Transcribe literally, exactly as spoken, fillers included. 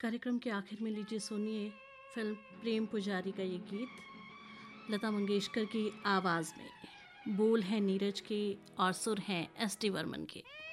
कार्यक्रम के आखिर में लीजिए सुनिए फिल्म प्रेम पुजारी का ये गीत लता मंगेशकर की आवाज़ में। बोल हैं नीरज के और सुर हैं एस टी वर्मन के।